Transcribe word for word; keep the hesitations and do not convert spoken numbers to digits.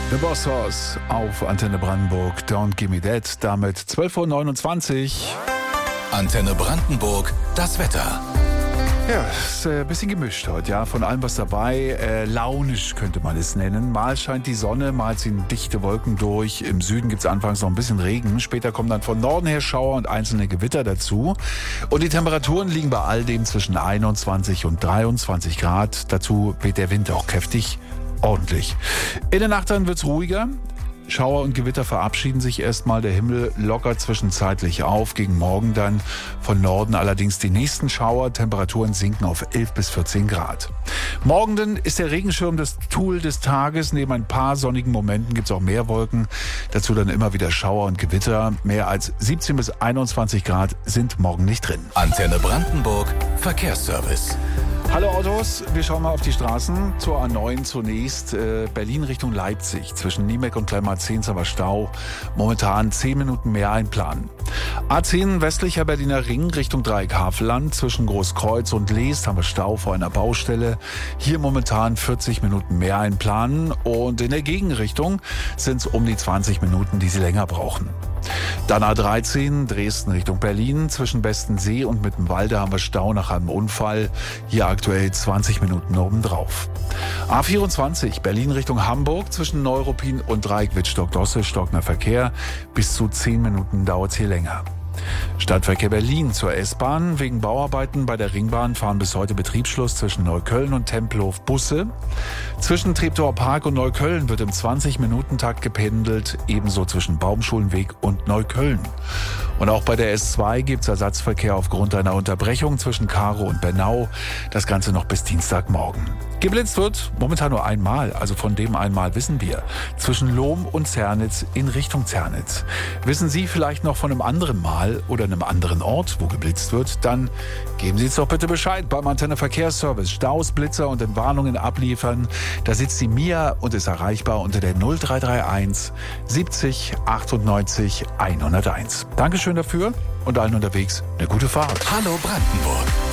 The Boss Hoss auf Antenne Brandenburg. Don't Give Me That. Damit zwölf Uhr neunundzwanzig. Antenne Brandenburg, das Wetter. Ja, ist ein bisschen gemischt heute, ja. Von allem was dabei. Äh, launisch könnte man es nennen. Mal scheint die Sonne, mal ziehen dichte Wolken durch. Im Süden gibt es anfangs noch ein bisschen Regen. Später kommen dann von Norden her Schauer und einzelne Gewitter dazu. Und die Temperaturen liegen bei all dem zwischen einundzwanzig und dreiundzwanzig Grad. Dazu weht der Wind auch kräftig. Ordentlich. In der Nacht dann wird's ruhiger. Schauer und Gewitter verabschieden sich erstmal. Der Himmel lockert zwischenzeitlich auf. Gegen Morgen dann von Norden allerdings die nächsten Schauer. Temperaturen sinken auf elf bis vierzehn Grad. Morgen dann ist der Regenschirm das Tool des Tages. Neben ein paar sonnigen Momenten gibt's auch mehr Wolken. Dazu dann immer wieder Schauer und Gewitter. Mehr als siebzehn bis einundzwanzig Grad sind morgen nicht drin. Antenne Brandenburg, Verkehrsservice. Hallo Autos, wir schauen mal auf die Straßen. Zur A neun zunächst, äh, Berlin Richtung Leipzig. Zwischen Niemek und Kleinmarzehns aber Stau. Momentan zehn Minuten mehr einplanen. A zehn westlicher Berliner Ring Richtung Dreieck Havelland. Zwischen Großkreuz und Leest haben wir Stau vor einer Baustelle. Hier momentan vierzig Minuten mehr einplanen. Und in der Gegenrichtung sind es um die zwanzig Minuten, die Sie länger brauchen. Dann A dreizehn, Dresden Richtung Berlin. Zwischen Bestensee und Mittenwalde haben wir Stau nach einem Unfall. Hier aktuell zwanzig Minuten obendrauf. A vierundzwanzig, Berlin Richtung Hamburg. Zwischen Neuruppin und Dreieck Wittstock-Dosse stockender Verkehr. Bis zu zehn Minuten dauert es hier länger. Stadtverkehr Berlin zur S-Bahn. Wegen Bauarbeiten bei der Ringbahn fahren bis heute Betriebsschluss zwischen Neukölln und Tempelhof Busse. Zwischen Treptower Park und Neukölln wird im zwanzig-Minuten-Takt gependelt, ebenso zwischen Baumschulenweg und Neukölln. Und auch bei der S zwei gibt es Ersatzverkehr aufgrund einer Unterbrechung zwischen Karow und Bernau. Das Ganze noch bis Dienstagmorgen. Geblitzt wird momentan nur einmal, also von dem einmal wissen wir. Zwischen Lohm und Zernitz in Richtung Zernitz. Wissen Sie vielleicht noch von einem anderen Mal oder einem anderen Ort, wo geblitzt wird? Dann geben Sie uns doch bitte Bescheid beim Antenne Verkehrsservice. Staus, Blitzer und Entwarnungen abliefern. Da sitzt die Mia und ist erreichbar unter der null drei drei eins siebzig achtundneunzig hunderteins. Dankeschön dafür und allen unterwegs eine gute Fahrt. Hallo Brandenburg.